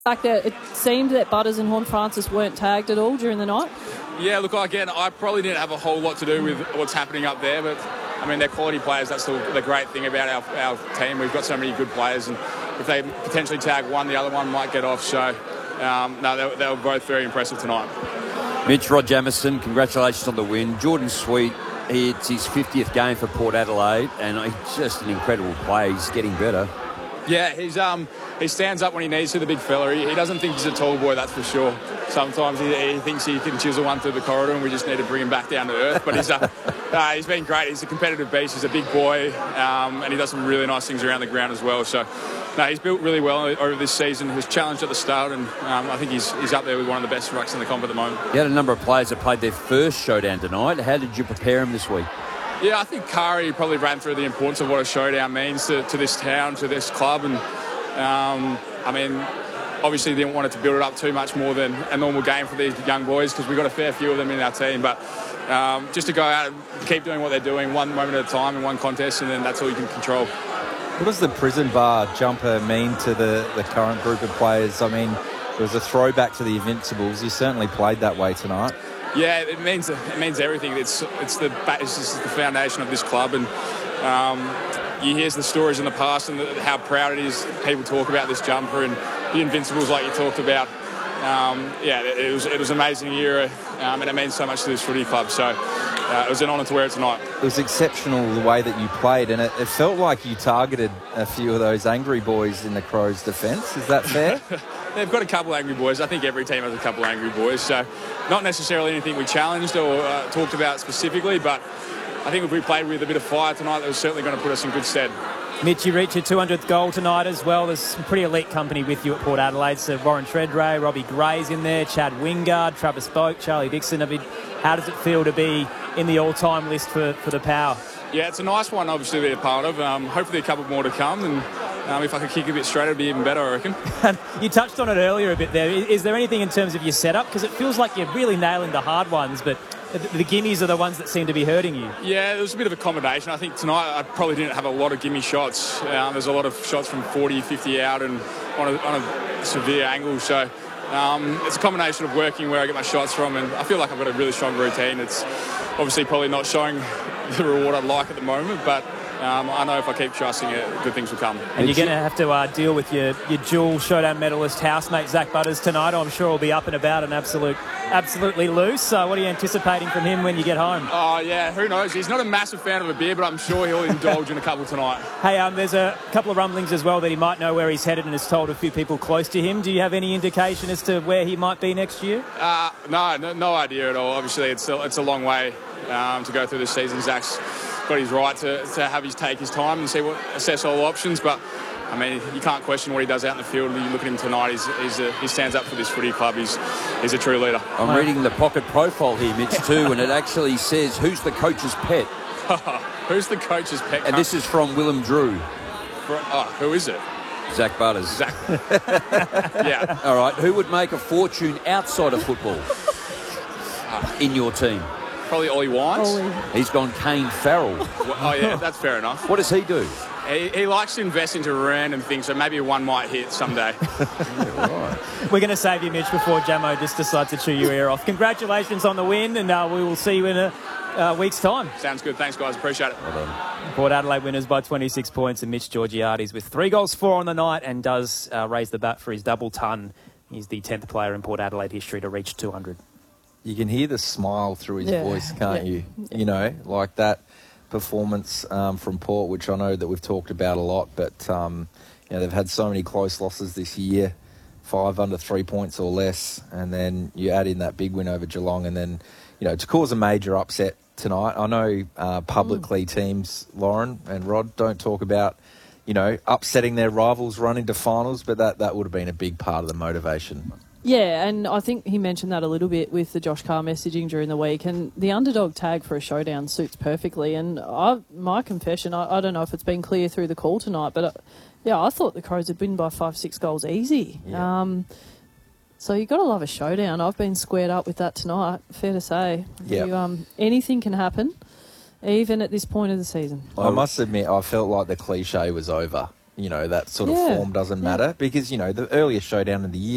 fact that it seemed that Butters and Horne-Francis weren't tagged at all during the night? Yeah, look, again, I probably didn't have a whole lot to do with what's happening up there, but, I mean, they're quality players. That's the great thing about our team. We've got so many good players, and if they potentially tag one, the other one might get off. So, no, they were both very impressive tonight. Mitch, Rod Jamieson, congratulations on the win. Jordan Sweet, it's his 50th game for Port Adelaide, and he's just an incredible player. He's getting better. Yeah, he stands up when he needs to, the big fella. He doesn't think he's a tall boy, that's for sure. Sometimes he thinks he can chisel one through the corridor, and we just need to bring him back down to earth. But he's been great. He's a competitive beast. He's a big boy, and he does some really nice things around the ground as well. So, no, he's built really well over this season. He was challenged at the start, and I think he's up there with one of the best rucks in the comp at the moment. You had a number of players that played their first showdown tonight. How did you prepare him this week? Yeah, I think Kari probably ran through the importance of what a showdown means to this town, to this club. And, I mean, obviously didn't want it to build it up too much more than a normal game for these young boys, because we've got a fair few of them in our team. But just to go out and keep doing what they're doing one moment at a time in one contest, and then that's all you can control. What does the prison bar jumper mean to the current group of players? I mean, it was a throwback to the Invincibles. You certainly played that way tonight. Yeah, it means everything. It's the foundation of this club, and you hear the stories in the past and how proud it is. People talk about this jumper and the Invincibles, like you talked about. It was an amazing era, and it means so much to this footy club. So it was an honour to wear it tonight. It was exceptional the way that you played, and it felt like you targeted a few of those angry boys in the Crows' defence. Is that fair? They've got a couple of angry boys. I think every team has a couple of angry boys. So not necessarily anything we challenged or talked about specifically, but I think if we played with a bit of fire tonight, that was certainly going to put us in good stead. Mitch, you reached your 200th goal tonight as well. There's some pretty elite company with you at Port Adelaide. So Warren Tredrea, Robbie Gray's in there, Chad Wingard, Travis Boak, Charlie Dixon. I mean, how does it feel to be in the all-time list for the Power? Yeah, it's a nice one, obviously, to be a part of. Hopefully a couple more to come, and if I could kick a bit straight, it'd be even better, I reckon. You touched on it earlier a bit there. Is there anything in terms of your setup? Because it feels like you're really nailing the hard ones, but the gimmies are the ones that seem to be hurting you. Yeah, there was a bit of a combination. I think tonight I probably didn't have a lot of gimme shots. There's a lot of shots from 40, 50 out and on a severe angle. So it's a combination of working where I get my shots from, and I feel like I've got a really strong routine. It's obviously probably not showing the reward I'd like at the moment, but I know if I keep trusting it, good things will come. And you're going to have to deal with your dual showdown medalist housemate Zach Butters tonight. I'm sure he'll be up and about and absolutely loose. So what are you anticipating from him when you get home? Oh, yeah, who knows? He's not a massive fan of a beer, but I'm sure he'll indulge in a couple tonight. Hey, there's a couple of rumblings as well that he might know where he's headed and has told a few people close to him. Do you have any indication as to where he might be next year? No idea at all. Obviously, it's a long way to go through this season. Zach's got his right to take his time and assess all options, but I mean, you can't question what he does out in the field. You look at him tonight, he stands up for this footy club. He's a true leader. I'm reading the pocket profile here, Mitch, too, and it actually says, who's the coach's pet? Who's the coach's pet? And this is from Willem Drew. Who is it? Zach Butters. Zach. Yeah. All right, who would make a fortune outside of football in your team? Probably Ollie Wines. He's gone Kane Farrell. Oh, yeah, that's fair enough. What does he do? He likes to invest into random things, so maybe one might hit someday. Yeah, right. We're going to save you, Mitch, before Jamo just decides to chew your ear off. Congratulations on the win, and we will see you in a week's time. Sounds good. Thanks, guys. Appreciate it. Well done. Port Adelaide winners by 26 points, and Mitch Georgiades with 3 goals, 4 on the night, and does raise the bat for his double ton. He's the 10th player in Port Adelaide history to reach 200. You can hear the smile through his voice, can't you? You know, like that performance from Port, which I know that we've talked about a lot, but they've had so many close losses this year, 5 under 3 points or less, and then you add in that big win over Geelong, and then, to cause a major upset tonight. I know publicly teams, Lauren and Rod, don't talk about, upsetting their rivals, run into finals, but that would have been a big part of the motivation. Yeah, and I think he mentioned that a little bit with the Josh Carr messaging during the week, and the underdog tag for a showdown suits perfectly. And my confession, I don't know if it's been clear through the call tonight, but I thought the Crows would win by 5-6 goals easy. Yeah. So you've got to love a showdown. I've been squared up with that tonight, fair to say. Yeah. Anything can happen, even at this point of the season. I must admit, I felt like the cliche was over. That sort of form doesn't matter because, the earlier showdown of the year,